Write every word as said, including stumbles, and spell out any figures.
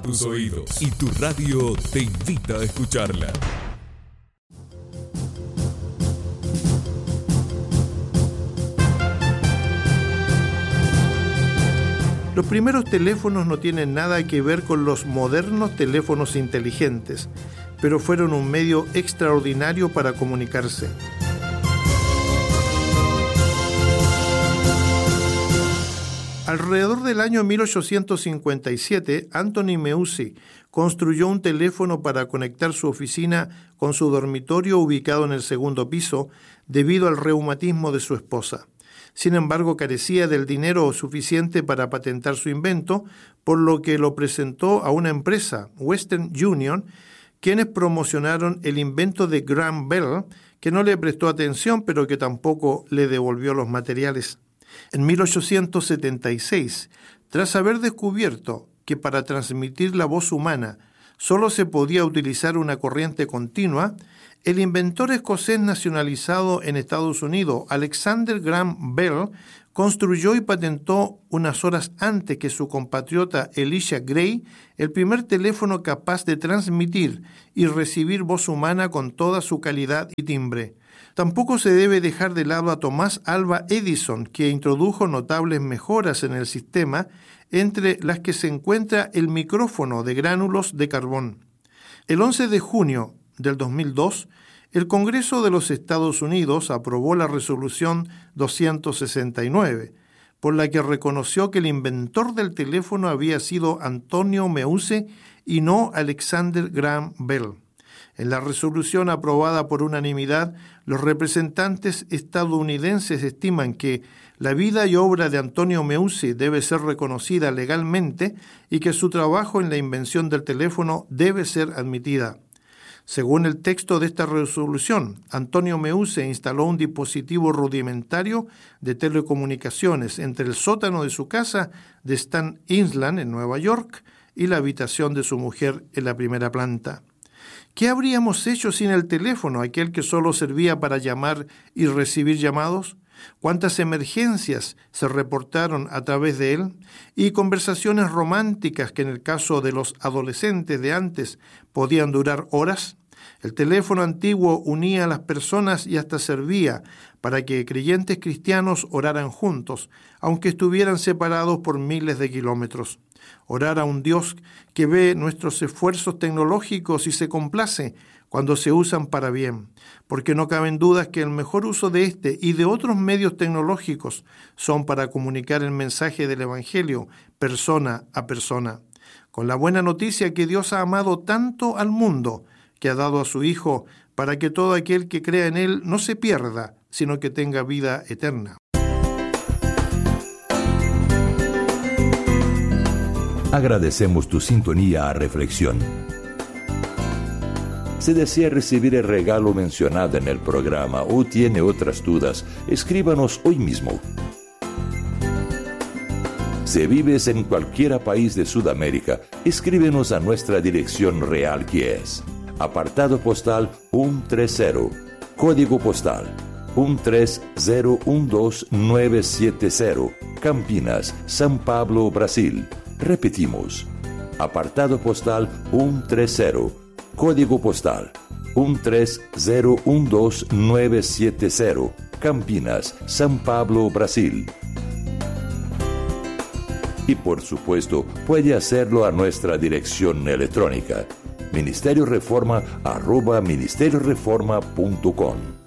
de tus oídos y tu radio te invita a escucharla. Los primeros teléfonos no tienen nada que ver con los modernos teléfonos inteligentes, pero fueron un medio extraordinario para comunicarse. Alrededor del año mil ochocientos cincuenta y siete, Anthony Meucci construyó un teléfono para conectar su oficina con su dormitorio ubicado en el segundo piso debido al reumatismo de su esposa. Sin embargo, carecía del dinero suficiente para patentar su invento, por lo que lo presentó a una empresa, Western Union, quienes promocionaron el invento de Graham Bell, que no le prestó atención, pero que tampoco le devolvió los materiales. En mil ochocientos setenta y seis, tras haber descubierto que para transmitir la voz humana solo se podía utilizar una corriente continua, el inventor escocés nacionalizado en Estados Unidos, Alexander Graham Bell, construyó y patentó unas horas antes que su compatriota Elisha Gray el primer teléfono capaz de transmitir y recibir voz humana con toda su calidad y timbre. Tampoco se debe dejar de lado a Thomas Alva Edison, que introdujo notables mejoras en el sistema, entre las que se encuentra el micrófono de gránulos de carbón. El once de junio del dos mil dos, el Congreso de los Estados Unidos aprobó la resolución doscientos sesenta y nueve, por la que reconoció que el inventor del teléfono había sido Antonio Meucci y no Alexander Graham Bell. En la resolución aprobada por unanimidad, los representantes estadounidenses estiman que la vida y obra de Antonio Meucci debe ser reconocida legalmente y que su trabajo en la invención del teléfono debe ser admitida. Según el texto de esta resolución, Antonio Meucci instaló un dispositivo rudimentario de telecomunicaciones entre el sótano de su casa de Staten Island, en Nueva York, y la habitación de su mujer en la primera planta. ¿Qué habríamos hecho sin el teléfono, aquel que solo servía para llamar y recibir llamados? ¿Cuántas emergencias se reportaron a través de él? Y conversaciones románticas que en el caso de los adolescentes de antes podían durar horas. El teléfono antiguo unía a las personas y hasta servía para que creyentes cristianos oraran juntos, aunque estuvieran separados por miles de kilómetros. Orar a un Dios que ve nuestros esfuerzos tecnológicos y se complace cuando se usan para bien, porque no caben dudas que el mejor uso de este y de otros medios tecnológicos son para comunicar el mensaje del Evangelio persona a persona, con la buena noticia que Dios ha amado tanto al mundo que ha dado a su Hijo para que todo aquel que crea en Él no se pierda, sino que tenga vida eterna. Agradecemos tu sintonía a Reflexión. Si desea recibir el regalo mencionado en el programa o tiene otras dudas, escríbanos hoy mismo. Si vives en cualquier país de Sudamérica, escríbenos a nuestra dirección real, que es apartado postal ciento treinta, código postal uno tres cero uno dos nueve siete cero, Campinas, São Paulo, Brasil. Repetimos, apartado postal ciento treinta, código postal uno tres cero uno dos nueve siete cero, Campinas, São Paulo, Brasil. Y por supuesto, puede hacerlo a nuestra dirección electrónica, ministerio reforma arroba ministerio reforma punto com.